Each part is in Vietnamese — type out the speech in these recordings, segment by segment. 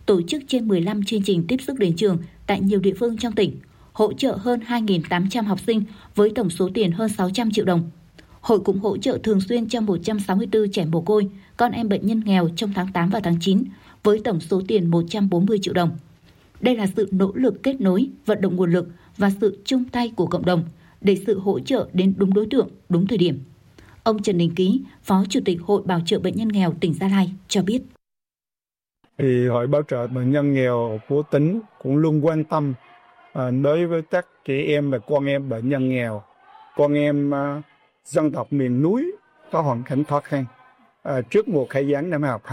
tổ chức trên 15 chương trình tiếp sức đến trường tại nhiều địa phương trong tỉnh, hỗ trợ hơn 2.800 học sinh với tổng số tiền hơn 600 triệu đồng. Hội cũng hỗ trợ thường xuyên cho 164 trẻ mồ côi, con em bệnh nhân nghèo trong tháng 8 và tháng 9 với tổng số tiền 140 triệu đồng. Đây là sự nỗ lực kết nối, vận động nguồn lực và sự chung tay của cộng đồng để sự hỗ trợ đến đúng đối tượng, đúng thời điểm. Ông Trần Đình Ký, Phó Chủ tịch Hội Bảo trợ Bệnh nhân nghèo tỉnh Gia Lai cho biết. Hội Bảo trợ Bệnh nhân nghèo của tỉnh cũng luôn quan tâm đối với các trẻ em và con em bệnh nhân nghèo, con em dân tộc miền núi có hoàn cảnh khó khăn. Trước mùa khai giảng năm học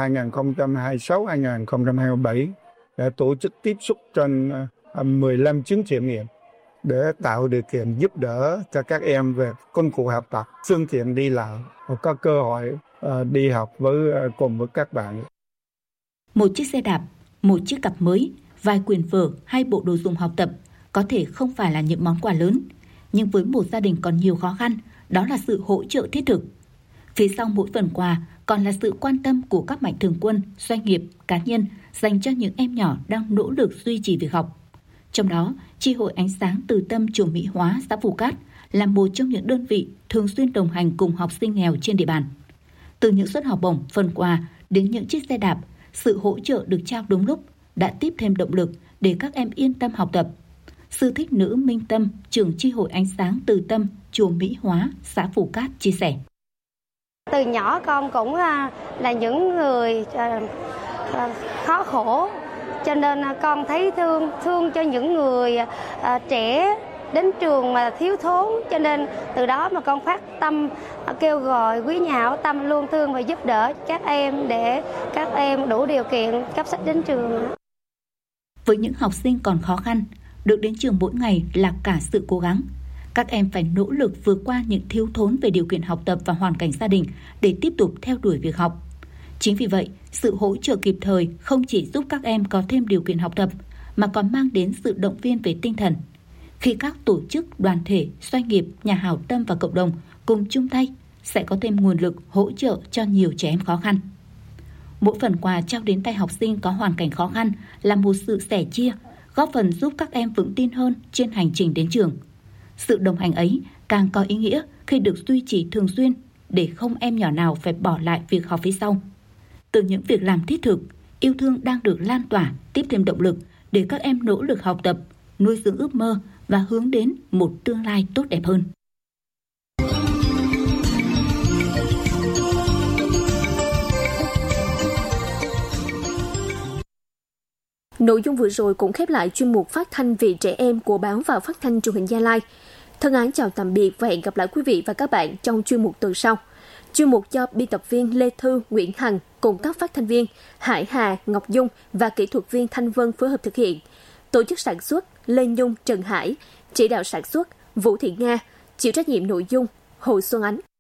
2026-2027 đã tổ chức tiếp xúc trên 15 chuyến trải nghiệm để tạo điều kiện giúp đỡ cho các em về công cụ học tập, phương tiện đi lại và có cơ hội đi học cùng với các bạn. Một chiếc xe đạp, một chiếc cặp mới, vài quyển vở hay bộ đồ dùng học tập có thể không phải là những món quà lớn, nhưng với một gia đình còn nhiều khó khăn, đó là sự hỗ trợ thiết thực. Phía sau mỗi phần quà còn là sự quan tâm của các mạnh thường quân, doanh nghiệp, cá nhân dành cho những em nhỏ đang nỗ lực duy trì việc học. Trong đó, Chi hội Ánh sáng Từ Tâm chùa Mỹ Hóa, xã Phù Cát là một trong những đơn vị thường xuyên đồng hành cùng học sinh nghèo trên địa bàn. Từ những suất học bổng, phần quà đến những chiếc xe đạp, sự hỗ trợ được trao đúng lúc đã tiếp thêm động lực để các em yên tâm học tập. Sư thích nữ Minh Tâm, trưởng Chi hội Ánh sáng Từ Tâm chùa Mỹ Hóa, xã Phù Cát chia sẻ. Từ nhỏ con cũng là những người khó khổ, cho nên con thấy thương cho những người trẻ đến trường mà thiếu thốn, cho nên từ đó mà con phát tâm kêu gọi quý nhà hảo tâm luôn thương và giúp đỡ các em để các em đủ điều kiện cấp sách đến trường. Với những học sinh còn khó khăn, được đến trường mỗi ngày là cả sự cố gắng. Các em phải nỗ lực vượt qua những thiếu thốn về điều kiện học tập và hoàn cảnh gia đình để tiếp tục theo đuổi việc học. Chính vì vậy, sự hỗ trợ kịp thời không chỉ giúp các em có thêm điều kiện học tập, mà còn mang đến sự động viên về tinh thần. Khi các tổ chức, đoàn thể, doanh nghiệp, nhà hảo tâm và cộng đồng cùng chung tay, sẽ có thêm nguồn lực hỗ trợ cho nhiều trẻ em khó khăn. Mỗi phần quà trao đến tay học sinh có hoàn cảnh khó khăn là một sự sẻ chia, góp phần giúp các em vững tin hơn trên hành trình đến trường. Sự đồng hành ấy càng có ý nghĩa khi được duy trì thường xuyên để không em nhỏ nào phải bỏ lại việc học phía sau. Từ những việc làm thiết thực, yêu thương đang được lan tỏa, tiếp thêm động lực để các em nỗ lực học tập, nuôi dưỡng ước mơ và hướng đến một tương lai tốt đẹp hơn. Nội dung vừa rồi cũng khép lại chuyên mục phát thanh vì trẻ em của Báo và Phát thanh Truyền hình Gia Lai. Thân ái chào tạm biệt và hẹn gặp lại quý vị và các bạn trong chuyên mục tuần sau. Chuyên mục do biên tập viên Lê Thư, Nguyễn Hằng cùng các phát thanh viên Hải Hà, Ngọc Dung và kỹ thuật viên Thanh Vân phối hợp thực hiện. Tổ chức sản xuất Lê Nhung, Trần Hải, chỉ đạo sản xuất Vũ Thị Nga, chịu trách nhiệm nội dung Hồ Xuân Ánh.